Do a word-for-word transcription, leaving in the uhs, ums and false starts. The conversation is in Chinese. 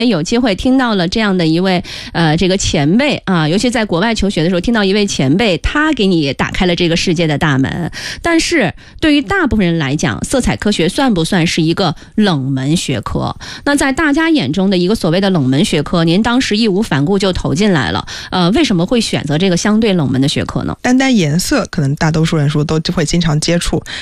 有机会听到了这样的一位呃这个前辈啊，尤其在国外求学的时候，听到一位前辈，他给你打开了这个世界的大门。但是对于大部分人来讲，色彩科学算不算是一个冷门学科？那在大家眼中的一个所谓的冷门学科，您当时义无反顾就投进来了，呃，为什么会选择这个相对冷门的学科呢？ 单单颜色，可能大多数人说都会经常接触，